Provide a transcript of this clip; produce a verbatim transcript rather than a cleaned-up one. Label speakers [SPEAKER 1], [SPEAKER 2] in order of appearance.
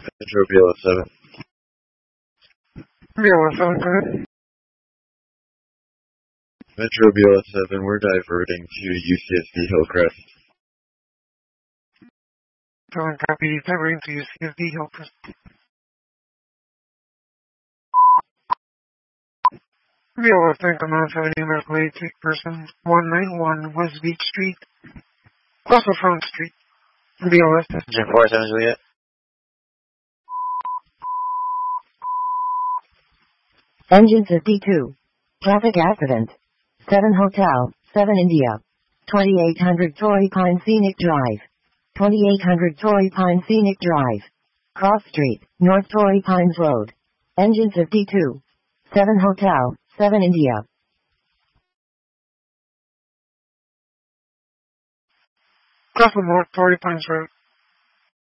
[SPEAKER 1] Metro B L S seven.
[SPEAKER 2] B L S seven, good.
[SPEAKER 1] Metro B L S seven, we're diverting to U C S D Hillcrest.
[SPEAKER 2] seven copy, diverting to U C S D Hillcrest. B L S ten, command seven, medical aid, take person one ninety-one West Beach Street, across the front street. B L S.
[SPEAKER 1] Engine four seven Juliet.
[SPEAKER 3] Engine fifty-two. Traffic accident. seven Hotel, seven India. twenty-eight hundred Torrey Pine Scenic Drive. twenty-eight hundred Torrey Pine Scenic Drive. Cross Street, North Torrey Pines Road. Engine fifty-two. seven Hotel, seven India.
[SPEAKER 2] Across the North Torrey Pines Road.